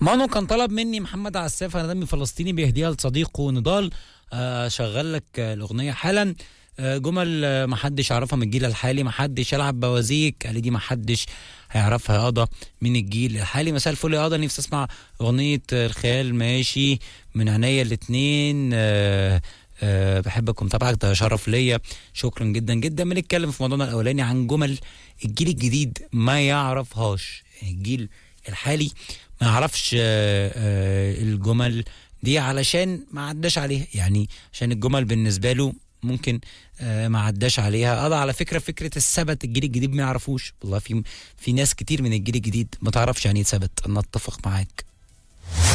مانو كان طلب مني محمد عساف، انا دمي فلسطيني، بيهديها لصديقه نضال. شغل لك الاغنيه حالا. جمل محدش يعرفها من الجيل الحالي. محدش يلعب بوازيك، قال لي دي محدش هيعرفها يا قضا من الجيل الحالي. مساء الفل يا قضا، نفسي اسمع اغنيه الخيال ماشي من عينيا الاتنين. بحبك ومتابعك، ده شرف ليا، شكرا جدا جدا. بنتكلم في موضوعنا الاولاني عن جمل الجيل الجديد ما يعرفهاش، الجيل الحالي ما يعرفش الجمل دي علشان ما عداش عليها، يعني عشان الجمل بالنسبه له ممكن ما عداش عليها. على فكره الثبت الجيل الجديد ما يعرفوش، والله في ناس كتير من الجيل الجديد ما تعرفش يعني ايه ثبت. انا اتفق معاك.